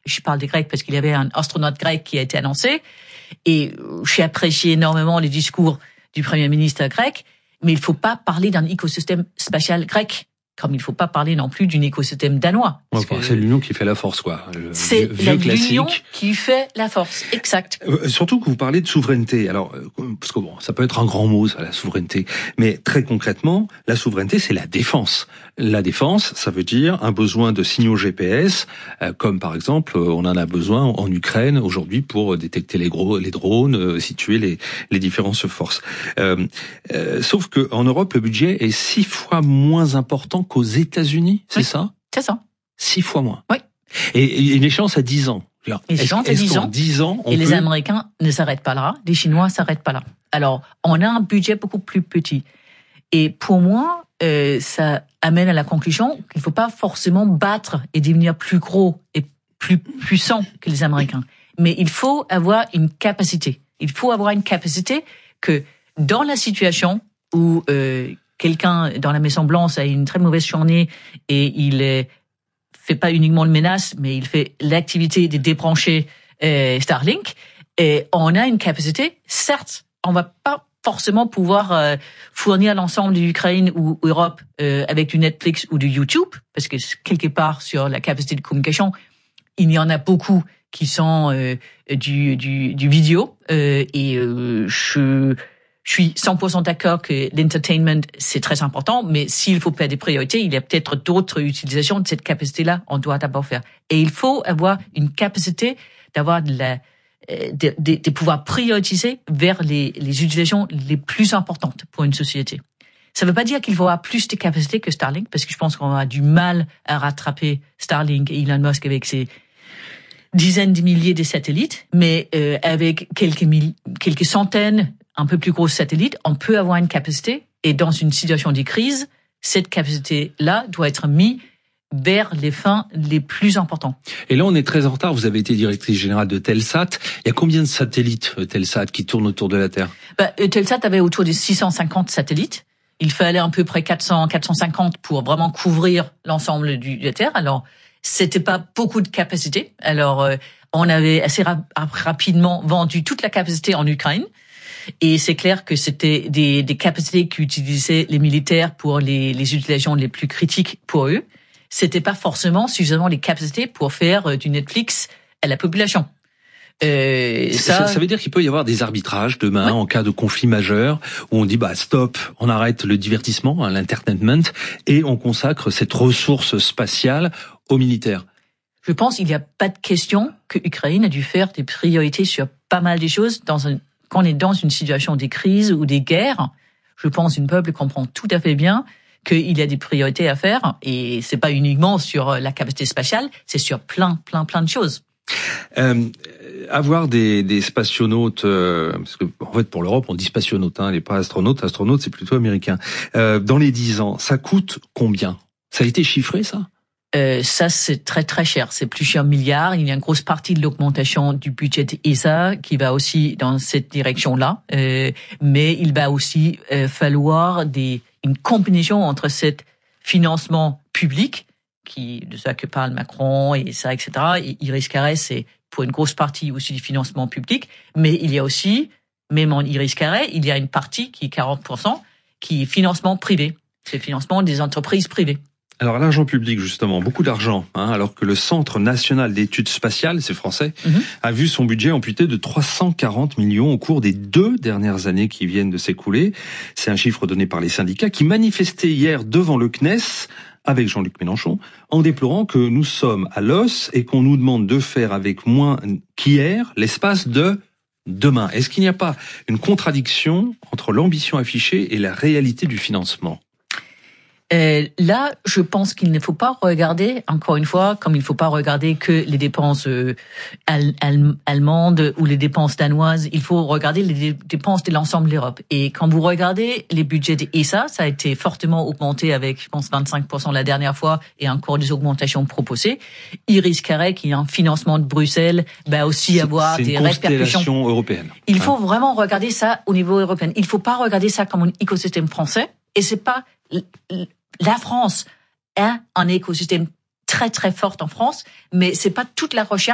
je parle des Grecs parce qu'il y avait un astronaute grec qui a été annoncé, et j'ai apprécié énormément les discours du Premier ministre grec, mais il faut pas parler d'un écosystème spatial grec, comme il faut pas parler non plus d'un écosystème danois. Enfin, c'est l'union qui fait la force, quoi. C'est l'union qui fait la force, exact. Surtout que vous parlez de souveraineté. Alors, parce que bon, ça peut être un grand mot, ça, la souveraineté. Mais très concrètement, la souveraineté, c'est la défense. La défense, ça veut dire un besoin de signaux GPS, comme par exemple, on en a besoin en Ukraine aujourd'hui pour détecter les drones, situer les différentes forces. Sauf que en Europe, le budget est 6 fois moins important qu'aux États-Unis, c'est ça? C'est ça. 6 fois moins. Oui. Et une échéance à 10 ans. Est-ce qu'en 10 ans, les Américains ne s'arrêtent pas là, les Chinois s'arrêtent pas là. Alors, on a un budget beaucoup plus petit. Et pour moi, ça amène à la conclusion qu'il ne faut pas forcément battre et devenir plus gros et plus puissant que les Américains. Mais il faut avoir une capacité. Il faut avoir une capacité que dans la situation où quelqu'un dans la Maison Blanche a une très mauvaise journée et il fait pas uniquement une menace, mais il fait l'activité de débrancher Starlink, et on a une capacité. Certes, on va pas forcément pouvoir fournir l'ensemble de l'Ukraine ou Europe avec du Netflix ou du YouTube, parce que quelque part sur la capacité de communication, il y en a beaucoup qui sont du vidéo, et je suis 100% d'accord que l'entertainment, c'est très important, mais s'il faut faire des priorités, il y a peut-être d'autres utilisations de cette capacité-là, on doit d'abord faire. Et il faut avoir une capacité d'avoir de pouvoir prioriser vers les utilisations les plus importantes pour une société. Ça ne veut pas dire qu'il faut avoir plus de capacités que Starlink, parce que je pense qu'on a du mal à rattraper Starlink et Elon Musk avec ses dizaines de milliers de satellites, mais avec quelques centaines, un peu plus gros satellites, on peut avoir une capacité, et dans une situation de crise, cette capacité-là doit être mise vers les fins les plus importants. Et là, on est très en retard. Vous avez été directrice générale de Telsat. Il y a combien de satellites Telsat qui tournent autour de la Terre? Telsat avait autour de 650 satellites. Il fallait à peu près 450 pour vraiment couvrir l'ensemble de la Terre. Alors, c'était pas beaucoup de capacité. Alors, on avait assez rapidement vendu toute la capacité en Ukraine. Et c'est clair que c'était des capacités qu'utilisaient les militaires pour les utilisations les plus critiques pour eux. C'était pas forcément suffisamment les capacités pour faire du Netflix à la population. Ça veut dire qu'il peut y avoir des arbitrages demain, en cas de conflit majeur, où on dit stop, on arrête le divertissement, l'entertainment, et on consacre cette ressource spatiale aux militaires. Je pense qu'il n'y a pas de question que l'Ukraine a dû faire des priorités sur pas mal de choses quand on est dans une situation de crise ou des guerres. Je pense qu'une peuple comprend tout à fait bien qu'il y a des priorités à faire, et c'est pas uniquement sur la capacité spatiale, c'est sur plein de choses. Avoir des spationautes, parce que en fait pour l'Europe on dit spationautes, les pas astronautes. Astronautes c'est plutôt américain. Dans les 10 ans, ça coûte combien? Ça a été chiffré ça? Ça, c'est très très cher. C'est plusieurs milliards. Il y a une grosse partie de l'augmentation du budget de ESA qui va aussi dans cette direction-là. Mais il va aussi falloir une combinaison entre cet financement public, de ça que parle Macron et ça, etc. Et Iris Carré, c'est pour une grosse partie aussi du financement public. Mais il y a aussi, même en Iris Carré, il y a une partie qui est 40%, qui est financement privé. C'est le financement des entreprises privées. Alors l'argent public justement, beaucoup d'argent, alors que le Centre national d'études spatiales, c'est français, a vu son budget amputé de 340 millions au cours des 2 dernières années qui viennent de s'écouler. C'est un chiffre donné par les syndicats qui manifestaient hier devant le CNES avec Jean-Luc Mélenchon en déplorant que nous sommes à l'os et qu'on nous demande de faire avec moins qu'hier l'espace de demain. Est-ce qu'il n'y a pas une contradiction entre l'ambition affichée et la réalité du financement ? Là, je pense qu'il ne faut pas regarder, encore une fois, comme il ne faut pas regarder que les dépenses allemandes ou les dépenses danoises, il faut regarder les dépenses de l'ensemble de l'Europe. Et quand vous regardez les budgets de ESA, ça a été fortement augmenté avec, je pense, 25% la dernière fois et encore des augmentations proposées. Iris Carré, qui est un financement de Bruxelles, va aussi avoir des répercussions européennes. Il faut vraiment regarder ça au niveau européen. Il ne faut pas regarder ça comme un écosystème français. Et c'est pas la France a un écosystème très très fort en France, mais c'est pas toute la recherche